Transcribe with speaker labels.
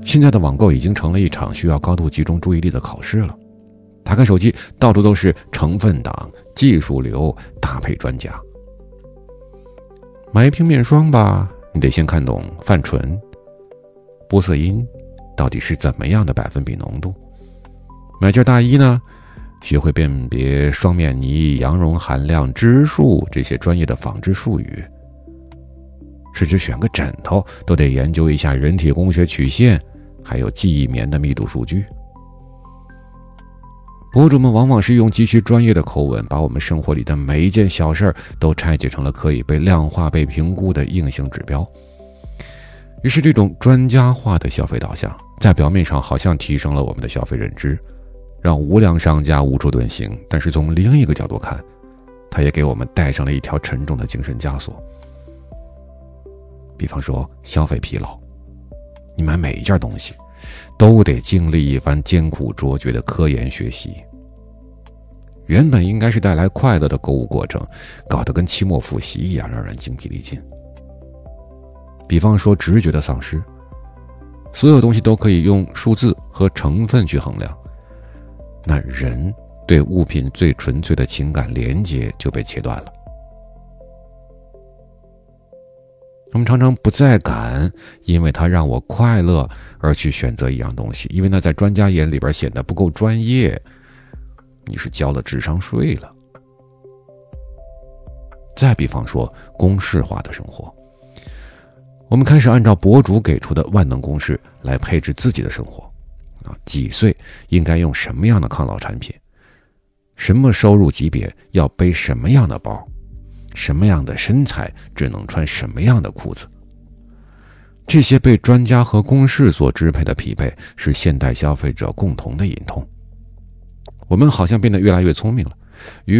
Speaker 1: 现在的网购已经成了一场需要高度集中注意力的考试了。打开手机，到处都是成分党、技术流、搭配专家。买一瓶面霜吧，你得先看懂泛醇、玻色因到底是怎么样的百分比浓度。买件大衣呢，学会辨别双面泥、羊绒含量、支数这些专业的纺织术语。甚至选个枕头都得研究一下人体工学曲线，还有记忆棉的密度数据。博主们往往是用极其专业的口吻，把我们生活里的每一件小事都拆解成了可以被量化、被评估的硬性指标。于是这种专家化的消费导向，在表面上好像提升了我们的消费认知，让无良商家无处遁形，但是从另一个角度看，它也给我们带上了一条沉重的精神枷锁。比方说消费疲劳，你买每一件东西都得经历一番艰苦卓绝的科研学习，原本应该是带来快乐的购物过程，搞得跟期末复习一样，让人精疲力尽。比方说直觉的丧失，所有东西都可以用数字和成分去衡量，那人对物品最纯粹的情感连接就被切断了。我们常常不再敢因为它让我快乐而去选择一样东西，因为那在专家眼里边显得不够专业，你是交了智商税了。再比方说公式化的生活，我们开始按照博主给出的万能公式来配置自己的生活几岁应该用什么样的抗老产品，什么收入级别要背什么样的包，什么样的身材只能穿什么样的裤子。这些被专家和公式所支配的匹配，是现代消费者共同的隐痛。我们好像变得越来越聪明了，